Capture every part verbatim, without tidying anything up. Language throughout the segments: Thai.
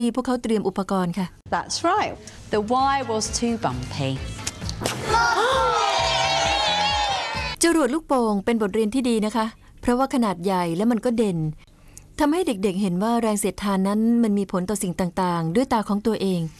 พวกเขาเตรียมอุปกรณ์ค่ะ That's right. The wire was too bumpy. จรวดลูกโป่งเป็นบทเรียนที่ดีนะคะเพราะว่าขนาดใหญ่และมันก็เด่นทำให้เด็กๆเห็นว่าแรงเสียดทานนั้นมันมีผลต่อสิ่งต่างๆด้วยตาของตัวเอง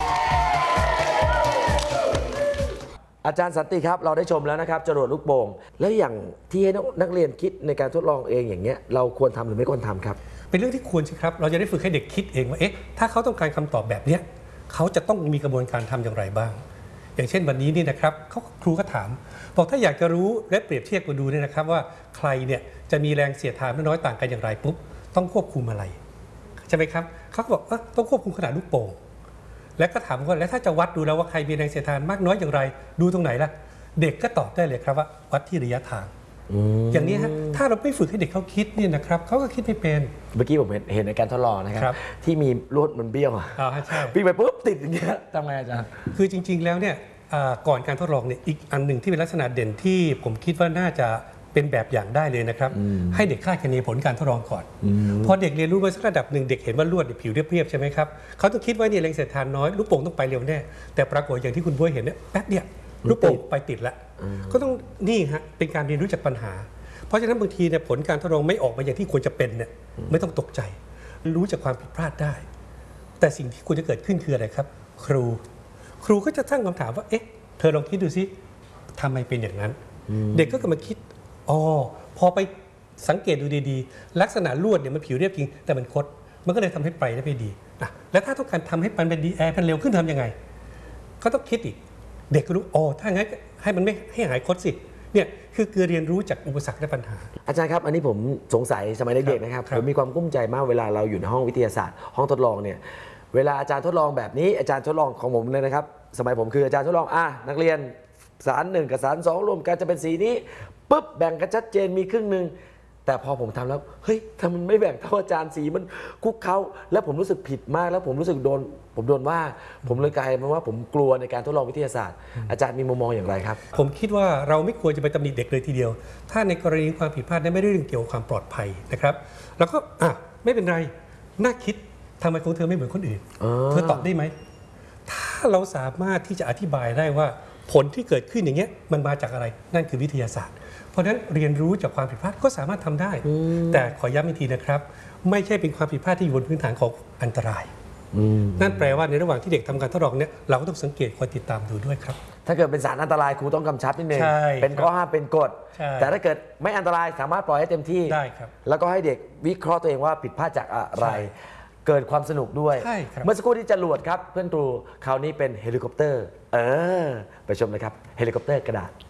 อาจารย์สันติครับเราได้ชมแล้วนะครับจรวดลูกโป่งแล้วอย่างที่ให้นักเรียนคิดในการทดลองเองอย่างเงี้ยเราควรทำหรือไม่ควรทำครับเป็นเรื่องที่ควรสิครับเราจะได้ฝึกให้เด็กคิดเองว่าเอ๊ะถ้าเขาต้องการคำตอบแบบนี้เขาจะต้องมีกระบวนการทำอย่างไรบ้างอย่างเช่นวันนี้นี่นะครับเขาครูก็ถามบอกถ้าอยากจะรู้และเปรียบเทียบมาดูเนี่ยนะครับว่าใครเนี่ยจะมีแรงเสียดทานน้อยต่างกันอย่างไรปุ๊บต้องควบคุมอะไรใช่ไหมครับเขาก็บอกเออต้องควบคุมขนาดลูกโป่งแล้วก็ถามว่าแล้วถ้าจะวัดดูแล้วว่าใครมีแรงเสียดทานมากน้อยอย่างไรดูตรงไหนล่ะเด็กก็ตอบได้เลยครับว่าวัดที่ระยะทางอย่างนี้ฮะถ้าเราไม่ฝึกให้เด็กเขาคิดเนี่ยนะครับเขาก็คิดไม่เป็นเมื่อกี้ผมเห็นในการทดลองนะครับที่มีลวดมันเบี้ยวอ่ะใช่ปีไปปุ๊บติดอย่างเงี้ยทำไงอาจารย์คือจริงๆแล้วเนี่ยก่อนการทดลองเนี่ยอีกอันหนึ่งที่เป็นลักษณะเด่นที่ผมคิดว่าน่าจะเป็นแบบอย่างได้เลยนะครับให้เด็กคาดคะเนผลการทดลองก่อนพอเด็กเรียนรู้มาสักระดับหนึ่งเด็กเห็นว่าลวดผิวเรียบๆใช่ไหมครับเขาต้องคิดว่าเนี่ยแรงเสียดทานน้อยลูกโป่งต้องไปเร็วแน่แต่ปรากฏอย่างที่คุณบ๊วยเห็นเนี่ยแป๊บเดียวลูกโป่งไปติดแล้วก็ต้องนี่ฮะเป็นการเรียนรู้จากปัญหาเพราะฉะนั้นบางทีเนี่ยผลการทดลองไม่ออกมาอย่างที่ควรจะเป็นเนี่ยไม่ต้องตกใจรู้จากความผิดพลาดได้แต่สิ่งที่ควรจะเกิดขึ้นคืออะไรครับครูครูก็จะตั้งคำถามว่าเอ๊ะเธอลองคิดดูสิทำไมเป็นอย่างนั้นเด็กก็กลับมาคิดอ๋อพอไปสังเกตดูดีๆลักษณะลวดเนี่ยมันผิวเรียบจริงแต่มันคดมันก็เลยทำให้ไปได้ไม่ดีนะแล้วถ้าต้องการทำให้มันเป็นดีแอร์มันเร็วขึ้นทำยังไงก็ต้องคิดอีกเด็กก็รู้อ๋อถ้างั้นให้มันไม่ให้หายคดสิเนี่ยคือการเรียนรู้จากอุปสรรคและปัญหาอาจารย์ครับอันนี้ผมสงสัยสมัยเด็กๆนะครับผมมีความกุ้มใจมากเวลาเราอยู่ในห้องวิทยาศาสตร์ห้องทดลองเนี่ยเวลาอาจารย์ทดลองแบบนี้อาจารย์ทดลองของผมเลยนะครับสมัยผมคืออาจารย์ทดลองอ่ะนักเรียนสารหนึ่งกับสารสองรวมกันจะเป็นสีนี้ปุ๊บแบ่งกันชัดเจนมีครึ่งหนึ่งแต่พอผมทำแล้วเฮ้ยทำมันไม่แบ่งเท่าอาจารย์สีมันคุกเขาแล้วผมรู้สึกผิดมากแล้วผมรู้สึกโดนผมโดนว่าผมเลยกลายเป็นว่าผมกลัวในการทดลองวิทยาศาสตร์อาจารย์มีมุมมองอย่างไรครับผมคิดว่าเราไม่ควรจะไปตำหนิเด็กเลยทีเดียวถ้าในกรณีความผิดพลาดนั้นไม่ได้เรื่องเกี่ยวกับความปลอดภัยนะครับแล้วก็อ่ะไม่เป็นไรน่าคิดทำไมของเธอไม่เหมือนคนอื่นเธอตอบได้ไหมถ้าเราสามารถที่จะอธิบายได้ว่าผลที่เกิดขึ้นอย่างเงี้ยมันมาจากอะไรนั่นคือวิทยาศาสตร์เพราะฉะนั้นเรียนรู้จากความผิดพลาดก็สามารถทำได้แต่ขอย้ำอีกทีนะครับไม่ใช่เป็นความผิดพลาดที่อยู่บนพื้นฐานของอันตรายนั่นแปลว่าในระหว่างที่เด็กทำการทดลองเนี่ยเราก็ต้องสังเกตคอยติดตามดูด้วยครับถ้าเกิดเป็นสารอันตรายครูต้องกำชับนิดนึงเป็นข้อห้ามเป็นกฎแต่ถ้าเกิดไม่อันตรายสามารถปล่อยให้เต็มที่ได้ครับแล้วก็ให้เด็กวิเคราะห์ตัวเองว่าผิดพลาดจากอะไรเกิดความสนุกด้วยเมื่อสักครู่ที่จรวดครับเพื่อนครูคราวนี้เป็นเฮลิคอปเตอร์เออไปชมเลยครับเฮลิคอปเตอร์กระดาษ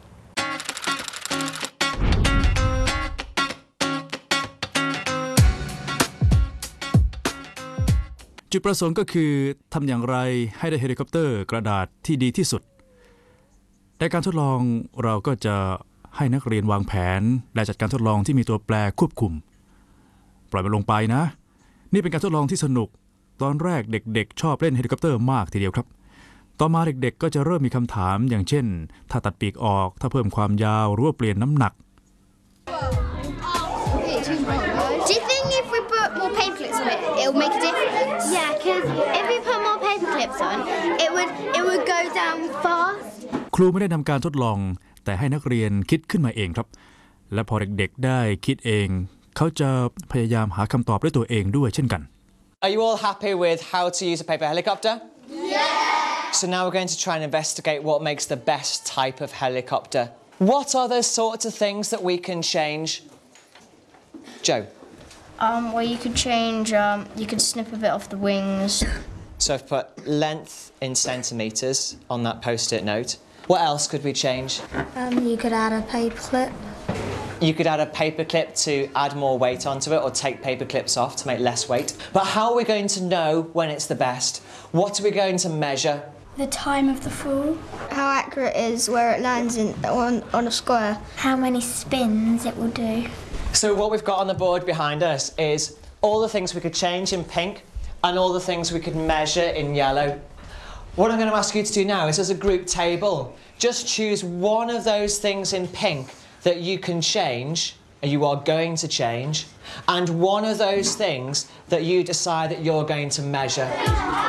จุดประสงค์ก็คือทำอย่างไรให้ได้เฮลิคอปเตอร์กระดาษที่ดีที่สุดในการทดลองเราก็จะให้นักเรียนวางแผนและจัดการทดลองที่มีตัวแปรควบคุมปล่อยมันลงไปนะนี่เป็นการทดลองที่สนุกตอนแรกเด็กๆชอบเล่นเฮลิคอปเตอร์มากทีเดียวครับต่อมาเด็กๆก็จะเริ่มมีคำถามอย่างเช่นถ้าตัดปีกออกถ้าเพิ่มความยาวหรือว่าเปลี่ยนน้ำหนัก Do you think if we put more paper clips on it, it'll make a difference? Yeah, because if we put more paper clips on, it would it would go down fast. ครูไม่ได้นำการทดลองแต่ให้นักเรียนคิดขึ้นมาเองครับและพอเด็กๆได้คิดเองเขาจะพยายามหาคำตอบด้วยตัวเองด้วยเช่นกัน Are you all happy with how to use a paper helicopter? Yeah. So now we're going to try and investigate what makes the best type of helicopter. What are those sorts of things that we can change? Joe? Um, well, you could change, um, you could snip a bit off the wings. So I've put length in centimetres on that post-it note. What else could we change? Um, you could add a paper clip. You could add a paper clip to add more weight onto it or take paper clips off to make less weight. But how are we going to know when it's the best? What are we going to measure? The time of the fall. How accurate is where it lands in on, on a square. How many spins it will do. So what we've got on the board behind us is all the things we could change in pink and all the things we could measure in yellow. What I'm going to ask you to do now is, as a group table, just choose one of those things in pink that you can change, or you are going to change, and one of those things that you decide that you're going to measure.